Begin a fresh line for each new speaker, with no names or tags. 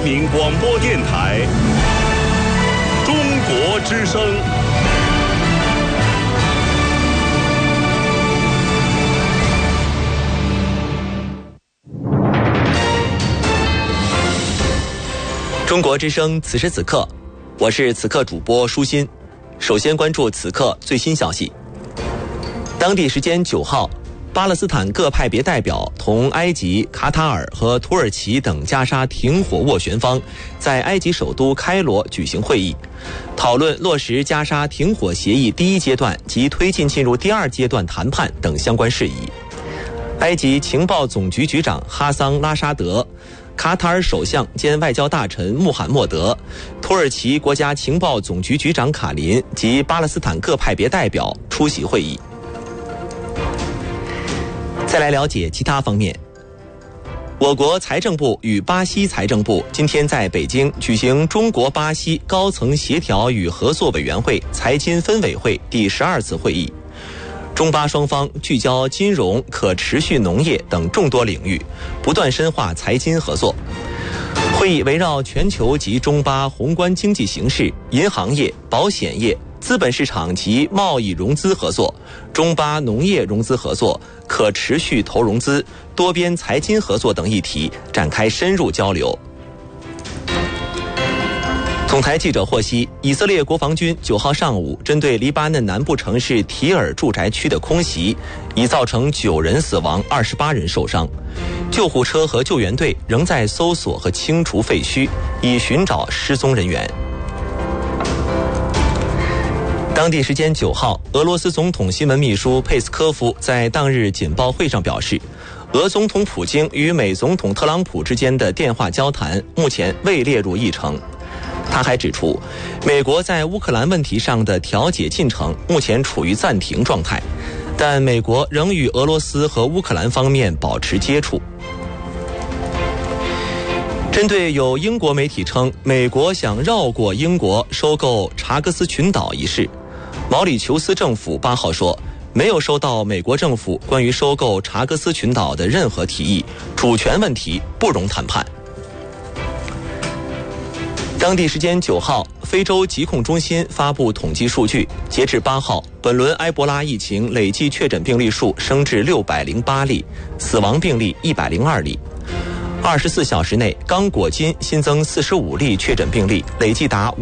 民广播电台中国之声。
中国之声，此时此刻，我是此刻主播舒心。首先关注此刻最新消息。当地时间9号，巴勒斯坦各派别代表同埃及、卡塔尔和土耳其等加沙停火斡旋方在埃及首都开罗举行会议，讨论落实加沙停火协议第1阶段及推进进入第2阶段谈判等相关事宜。埃及情报总局局长哈桑拉沙德、卡塔尔首相兼外交大臣穆罕默德、土耳其国家情报总局局长卡林及巴勒斯坦各派别代表出席会议。再来了解其他方面。我国财政部与巴西财政部今天在北京举行中国巴西高层协调与合作委员会财经分委会第12次会议。中巴双方聚焦金融、可持续农业等众多领域，不断深化财经合作。会议围绕全球及中巴宏观经济形势、银行业、保险业、资本市场及贸易融资合作、中巴农业融资合作、可持续投融资、多边财经合作等议题展开深入交流。总台记者获悉，以色列国防军9号上午针对黎巴嫩南部城市提尔住宅区的空袭，已造成9人死亡，28人受伤。救护车和救援队仍在搜索和清除废墟，以寻找失踪人员。当地时间9号，俄罗斯总统新闻秘书佩斯科夫在当日简报会上表示，俄总统普京与美总统特朗普之间的电话交谈目前未列入议程。他还指出，美国在乌克兰问题上的调解进程目前处于暂停状态，但美国仍与俄罗斯和乌克兰方面保持接触。针对有英国媒体称美国想绕过英国收购查格斯群岛一事，毛里求斯政府8号说，没有收到美国政府关于收购查格斯群岛的任何提议，主权问题不容谈判。当地时间9号，非洲疾控中心发布统计数据，截至8号，本轮埃博拉疫情累计确诊病例数升至608例，死亡病例102例。24小时内，刚果金新增45例确诊病例，累计达